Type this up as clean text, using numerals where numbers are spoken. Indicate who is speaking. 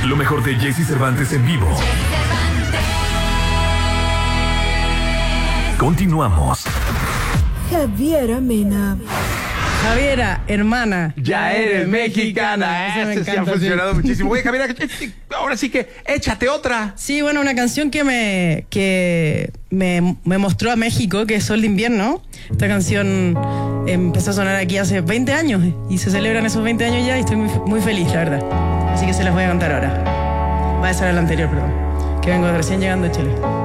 Speaker 1: Lo mejor de Jesse Cervantes en vivo. Continuamos.
Speaker 2: Javiera Mena.
Speaker 3: Javiera, hermana.
Speaker 4: Ya eres mexicana.
Speaker 3: Eso me
Speaker 4: Ese sí ha
Speaker 3: encanta,
Speaker 4: funcionado
Speaker 3: sí.
Speaker 4: muchísimo. Oye, Javiera, ahora sí que échate otra.
Speaker 3: Sí, bueno, una canción que me mostró a México, que es Sol de Invierno. Esta canción empezó a sonar aquí hace 20 años y se celebran esos 20 años ya y estoy muy, muy feliz, la verdad. Así que se las voy a cantar ahora. Va a ser la anterior, perdón. Que vengo recién llegando a Chile.